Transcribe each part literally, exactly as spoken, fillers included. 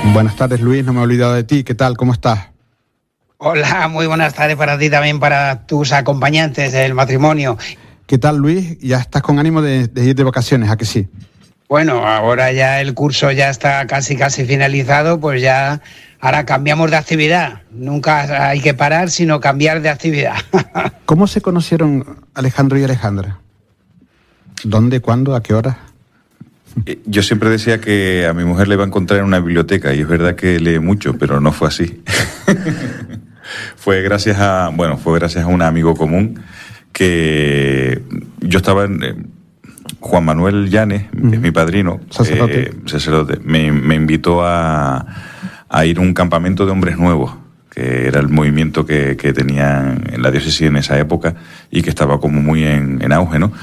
Buenas tardes, Luis, no me he olvidado de ti. ¿Qué tal? ¿Cómo estás? Hola, muy buenas tardes para ti, también para tus acompañantes del matrimonio. ¿Qué tal, Luis? ¿Ya estás con ánimo de, de ir de vacaciones, a que sí? Bueno, ahora ya el curso ya está casi casi finalizado, pues ya ahora cambiamos de actividad. Nunca hay que parar, sino cambiar de actividad. ¿Cómo se conocieron Alejandro y Alejandra? ¿Dónde, cuándo, a qué hora? Yo siempre decía que a mi mujer le iba a encontrar en una biblioteca, y es verdad que lee mucho, pero no fue así. Fue gracias a, bueno, fue gracias a un amigo común que yo estaba en... Eh, Juan Manuel Llanes, uh-huh. es mi padrino, sacerdote, eh, sacerdote me, me invitó a, a ir a un campamento de hombres nuevos, que era el movimiento que, que tenían en la diócesis en esa época y que estaba como muy en, en auge, ¿no?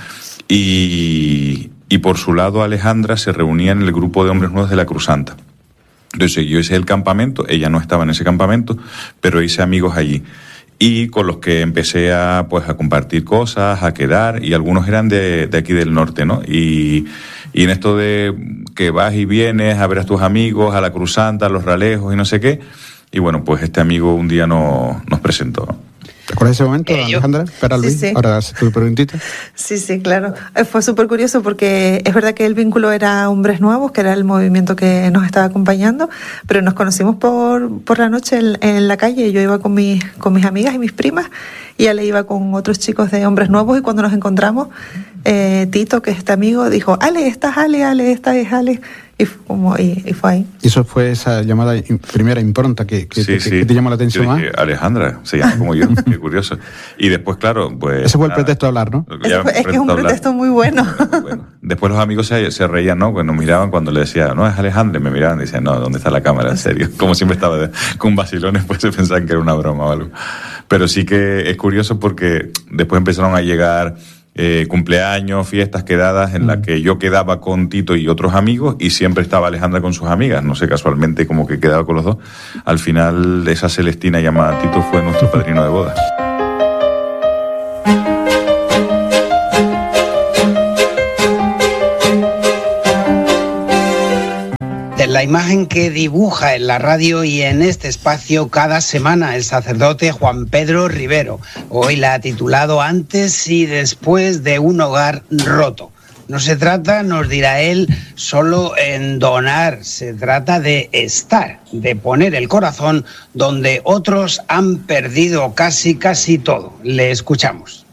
Y... Y por su lado Alejandra se reunía en el grupo de hombres nuevos de la Cruz Santa. Entonces yo hice el campamento, ella no estaba en ese campamento, pero hice amigos allí. Y con los que empecé a, pues, a compartir cosas, a quedar, y algunos eran de, de aquí del norte, ¿no? Y, y en esto de que vas y vienes a ver a tus amigos, a la Cruz Santa, a los ralejos y no sé qué, y bueno, pues este amigo un día no, nos presentó, ¿no? ¿Te acuerdas de ese momento, eh, Alejandra? Espera, Luis, sí, sí. Ahora haces tu preguntita. Sí, sí, claro. Fue súper curioso porque es verdad que el vínculo era Hombres Nuevos, que era el movimiento que nos estaba acompañando, pero nos conocimos por, por la noche en, en la calle. Yo iba con mis, con mis amigas y mis primas, y ella iba con otros chicos de Hombres Nuevos, y cuando nos encontramos, eh, Tito, que es este amigo, dijo, Ale, esta es Ale, Ale, esta es Ale. Y fue, como, y, y fue ahí. ¿Y eso fue esa llamada in, primera impronta que, que, sí, que, sí. que te llamó la atención yo dije, más? Alejandra, se llama como yo, qué curioso. Y después, claro, pues... Ese fue el pretexto de hablar, ¿no? Fue, es que es un pretexto muy bueno. bueno. Después los amigos se, se reían, ¿no? Cuando nos miraban, cuando le decía, no, es Alejandra, y me miraban y decían, no, ¿dónde está la cámara? En serio. Como siempre estaba de, con vacilones, pues se pensaban que era una broma o algo. Pero sí que es curioso porque después empezaron a llegar... Eh, cumpleaños, fiestas, quedadas en mm. las que yo quedaba con Tito y otros amigos, y siempre estaba Alejandra con sus amigas, no sé, casualmente como que quedaba con los dos. Al final esa Celestina llamada Tito fue nuestro padrino de boda. La imagen que dibuja en la radio y en este espacio cada semana el sacerdote Juan Pedro Rivero. Hoy la ha titulado Antes y después de un hogar roto. No se trata, nos dirá él, solo en donar, se trata de estar, de poner el corazón donde otros han perdido casi, casi todo. Le escuchamos.